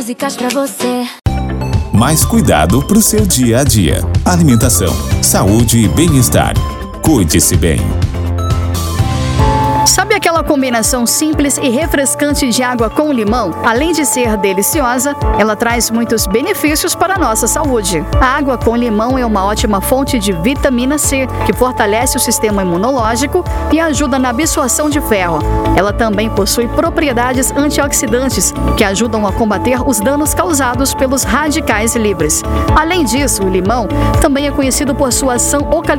Músicas pra você. Mais cuidado pro seu dia a dia. Alimentação, saúde e bem-estar. Cuide-se bem. Sabe aquela combinação simples e refrescante de água com limão? Além de ser deliciosa, ela traz muitos benefícios para a nossa saúde. A água com limão é uma ótima fonte de vitamina C, que fortalece o sistema imunológico e ajuda na absorção de ferro. Ela também possui propriedades antioxidantes, que ajudam a combater os danos causados pelos radicais livres. Além disso, o limão também é conhecido por sua ação